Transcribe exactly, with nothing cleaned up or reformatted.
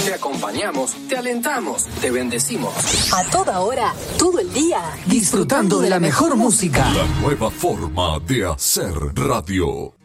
Te acompañamos, te alentamos, te bendecimos. A toda hora, todo el día, disfrutando de la mejor música. La nueva forma de hacer radio.